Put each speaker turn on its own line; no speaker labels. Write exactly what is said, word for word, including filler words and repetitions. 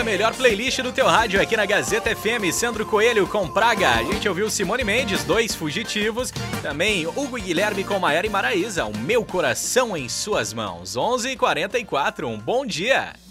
melhor playlist do teu rádio aqui na Gazeta F M. Sandro Coelho com Praga. A gente ouviu Simone Mendes, Dois Fugitivos. Também Hugo e Guilherme com Maiara e Maraísa, O Meu Coração em Suas Mãos. onze e quarenta e quatro, um bom dia.